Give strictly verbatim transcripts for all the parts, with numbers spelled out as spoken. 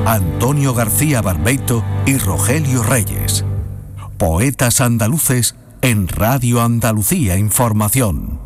Antonio García Barbeito y Rogelio Reyes. Poetas andaluces en Radio Andalucía Información.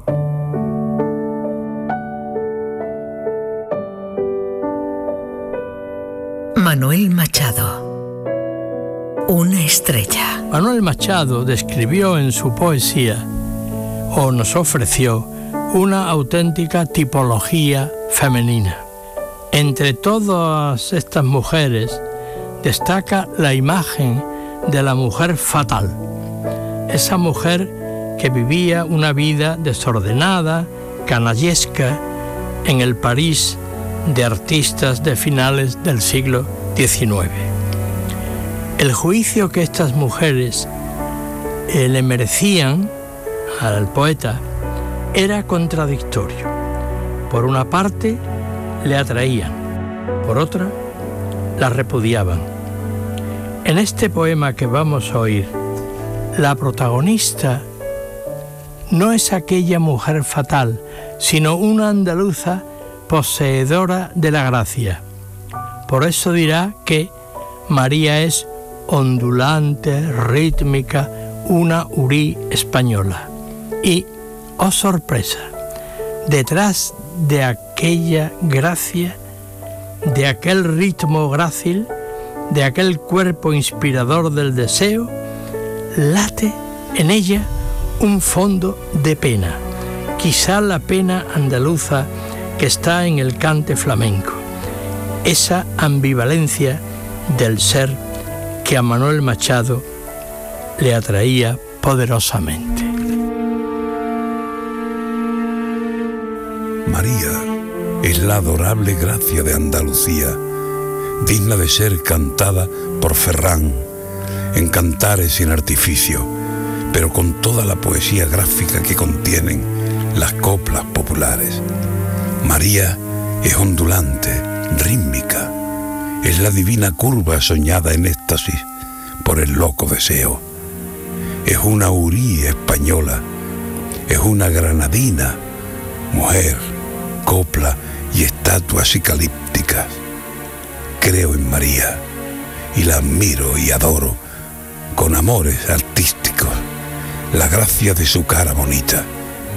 Manuel Machado. Una estrella. Manuel Machado describió en su poesía, o nos ofreció, una auténtica tipología femenina. Entre todas estas mujeres destaca la imagen de la mujer fatal, esa mujer que vivía una vida desordenada, canallesca, en el París de artistas de finales del siglo diecinueve. El juicio que estas mujeres eh, le merecían al poeta era contradictorio. Por una parte, le atraían, por otra, la repudiaban. En este poema que vamos a oír, la protagonista no es aquella mujer fatal, sino una andaluza poseedora de la gracia. Por eso dirá que María es ondulante, rítmica, una hurí española. Y, oh sorpresa, detrás de aquella gracia, de aquel ritmo grácil, de aquel cuerpo inspirador del deseo, late en ella un fondo de pena, quizá la pena andaluza que está en el cante flamenco, esa ambivalencia del ser que a Manuel Machado le atraía poderosamente. María es la adorable gracia de Andalucía, digna de ser cantada por Ferrán, en cantares sin artificio, pero con toda la poesía gráfica que contienen las coplas populares. María es ondulante, rítmica, es la divina curva soñada en éxtasis por el loco deseo. Es una hurí española, es una granadina, mujer, copla y estatuas psicalípticas. Creo en María y la admiro y adoro con amores artísticos, la gracia de su cara bonita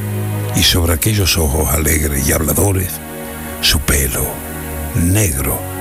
y sobre aquellos ojos alegres y habladores, su pelo negro,